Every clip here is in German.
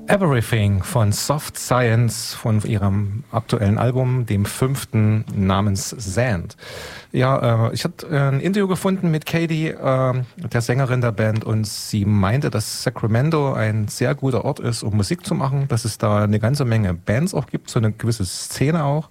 Everything von Soft Science von ihrem aktuellen Album, dem 5. namens Sand. Ja, ich hatte ein Interview gefunden mit Katie, der Sängerin der Band, und sie meinte, dass Sacramento ein sehr guter Ort ist, um Musik zu machen, dass es da eine ganze Menge Bands auch gibt, so eine gewisse Szene auch.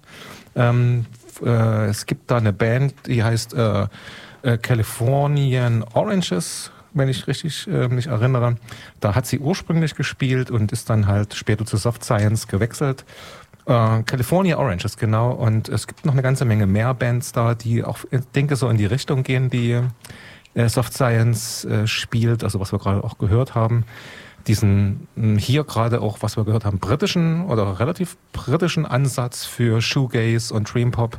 Es gibt da eine Band, die heißt Californian Oranges, wenn ich richtig mich erinnere. Da hat sie ursprünglich gespielt und ist dann halt später zu Soft Science gewechselt. California Oranges, genau. Und es gibt noch eine ganze Menge mehr Bands da, die auch, ich denke, so in die Richtung gehen, die Soft Science spielt, also was wir gerade auch gehört haben. Diesen hier gerade auch, was wir gehört haben, britischen oder relativ britischen Ansatz für Shoegaze und Dream Pop.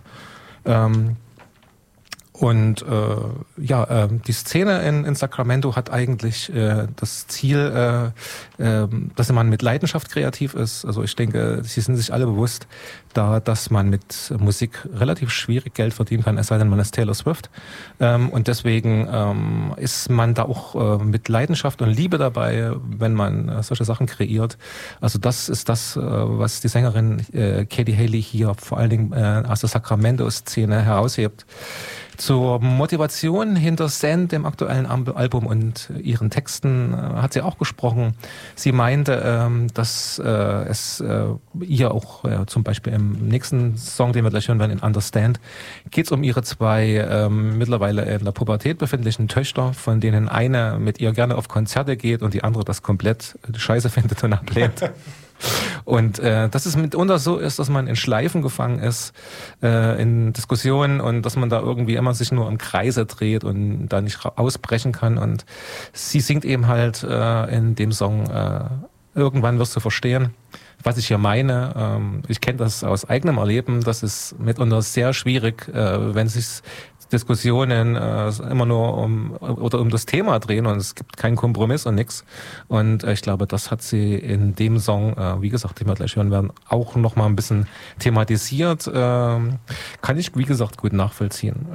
Die Szene in Sacramento hat eigentlich das Ziel, dass man mit Leidenschaft kreativ ist. Also ich denke, sie sind sich alle bewusst, dass man mit Musik relativ schwierig Geld verdienen kann, es sei denn, man ist Taylor Swift. Und deswegen ist man da auch mit Leidenschaft und Liebe dabei, wenn man solche Sachen kreiert. Also das ist das, was die Sängerin Katie Haley hier vor allen Dingen aus der Sacramento-Szene heraushebt. Zur Motivation hinter Sand, dem aktuellen Album, und ihren Texten hat sie auch gesprochen. Sie meinte, dass es ihr auch zum Beispiel im nächsten Song, den wir gleich hören werden, in Understand, geht es um ihre zwei mittlerweile in der Pubertät befindlichen Töchter, von denen eine mit ihr gerne auf Konzerte geht und die andere das komplett scheiße findet und ablehnt. Und dass es mitunter so ist, dass man in Schleifen gefangen ist, in Diskussionen, und dass man da irgendwie immer sich nur im Kreise dreht und da nicht ausbrechen kann. Und sie singt eben halt in dem Song irgendwann wirst du verstehen, was ich hier meine. Ich kenne das aus eigenem Erleben. Das ist mitunter sehr schwierig, wenn sich Diskussionen immer nur um das Thema drehen und es gibt keinen Kompromiss und nichts. Und ich glaube, das hat sie in dem Song, wie gesagt, den wir gleich hören werden, auch noch mal ein bisschen thematisiert. Kann ich, wie gesagt, gut nachvollziehen.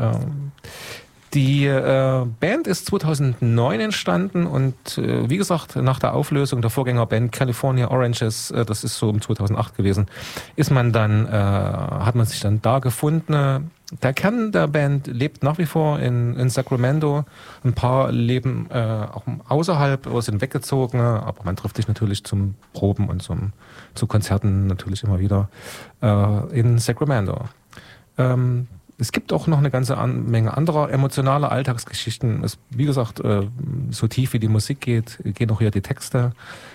Die Band ist 2009 entstanden und wie gesagt, nach der Auflösung der Vorgängerband California Oranges, das ist so um 2008 gewesen, hat man sich dann da gefunden. Der Kern der Band lebt nach wie vor in Sacramento. Ein paar leben auch außerhalb oder sind weggezogen, aber man trifft sich natürlich zum Proben und zu Konzerten natürlich immer wieder in Sacramento. Es gibt auch noch eine ganze Menge anderer emotionaler Alltagsgeschichten. Wie gesagt, so tief wie die Musik geht, gehen auch hier die Texte.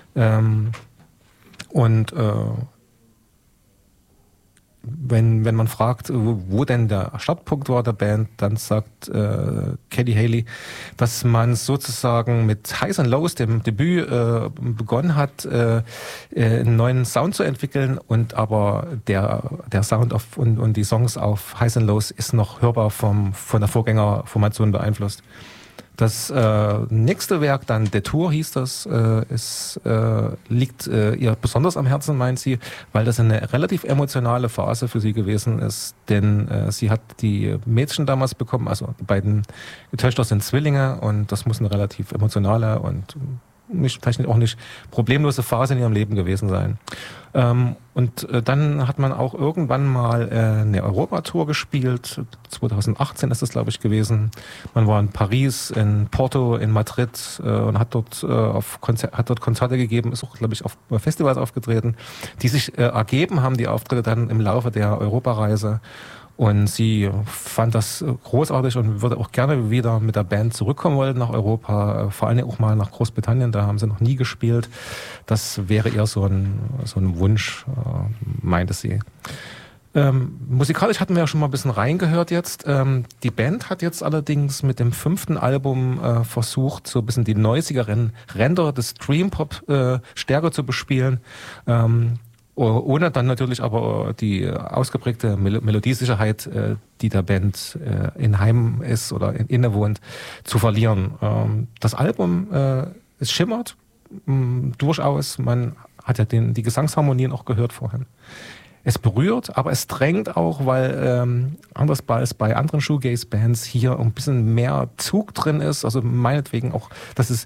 Wenn man fragt, wo denn der Startpunkt war der Band, dann sagt Katie Haley, dass man sozusagen mit Highs and Lows, dem Debüt, begonnen hat, einen neuen Sound zu entwickeln, und aber der Sound und die Songs auf Highs and Lows ist noch hörbar von der Vorgängerformation beeinflusst. Das nächste Werk, dann Detour hieß das, liegt ihr besonders am Herzen, meint sie, weil das eine relativ emotionale Phase für sie gewesen ist, denn sie hat die Mädchen damals bekommen, also die beiden Töchter sind Zwillinge, und das muss eine relativ emotionale und vielleicht auch nicht problemlose Phase in ihrem Leben gewesen sein. Dann hat man auch irgendwann mal eine Europatour gespielt. 2018 ist es, glaube ich, gewesen. Man war in Paris, in Porto, in Madrid und hat dort Konzerte gegeben, ist auch, glaube ich, auf Festivals aufgetreten, die sich ergeben haben, die Auftritte dann im Laufe der Europareise. Und sie fand das großartig und würde auch gerne wieder mit der Band zurückkommen wollen nach Europa, vor allem auch mal nach Großbritannien, da haben sie noch nie gespielt. Das wäre eher so ein Wunsch, meinte sie. Musikalisch hatten wir ja schon mal ein bisschen reingehört jetzt. Die Band hat jetzt allerdings mit dem 5. Album versucht, so ein bisschen die neusigeren Ränder des Dream Pop stärker zu bespielen. Ohne dann natürlich aber die ausgeprägte Melodiesicherheit, die der Band inheim ist oder innewohnt, zu verlieren. Das Album, es schimmert durchaus, man hat ja die Gesangsharmonien auch gehört vorhin. Es berührt, aber es drängt auch, weil anders als bei anderen Shoegaze-Bands hier ein bisschen mehr Zug drin ist, also meinetwegen auch, dass es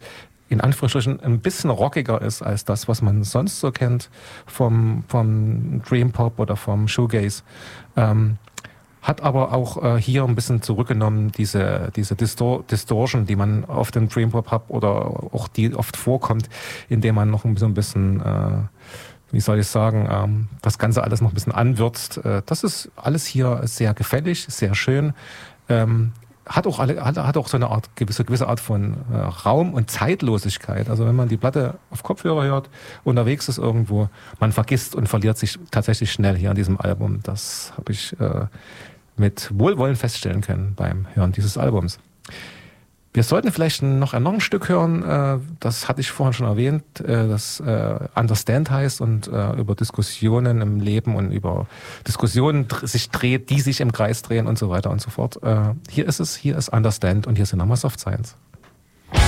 in Anführungsstrichen ein bisschen rockiger ist als das, was man sonst so kennt vom Dream Pop oder vom Shoegaze. Hat aber auch hier ein bisschen zurückgenommen, diese Distortion, die man auf dem Dream Pop hat oder auch die oft vorkommt, indem man noch so ein bisschen, wie soll ich sagen, das Ganze alles noch ein bisschen anwürzt. Das ist alles hier sehr gefällig, sehr schön. Hat auch so eine gewisse Art von Raum und Zeitlosigkeit. Also wenn man die Platte auf Kopfhörer hört, unterwegs ist irgendwo, man vergisst und verliert sich tatsächlich schnell hier an diesem Album. Das habe ich mit Wohlwollen feststellen können beim Hören dieses Albums. Wir sollten vielleicht noch ein Stück hören, das hatte ich vorhin schon erwähnt, das Understand heißt und über Diskussionen im Leben und über Diskussionen sich dreht, die sich im Kreis drehen und so weiter und so fort. Hier ist Understand und hier sind nochmal Soft Science.